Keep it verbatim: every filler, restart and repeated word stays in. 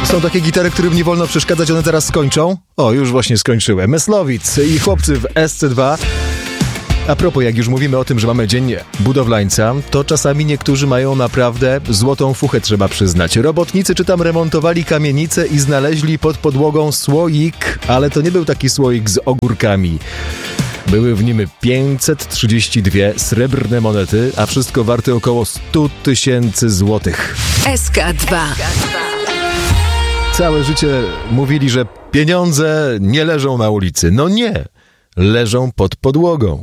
Są takie gitary, którym nie wolno przeszkadzać, one teraz skończą. O, już właśnie skończyłem. Myslowic i chłopcy w S C dwa. A propos, jak już mówimy o tym, że mamy dzień budowlańca, to czasami niektórzy mają naprawdę złotą fuchę, trzeba przyznać. Robotnicy czy tam remontowali kamienice i znaleźli pod podłogą słoik, ale to nie był taki słoik z ogórkami. Były w nim pięćset trzydzieści dwie srebrne monety, a wszystko warte około sto tysięcy złotych. S K dwa. Całe życie mówili, że pieniądze nie leżą na ulicy. No nie, leżą pod podłogą.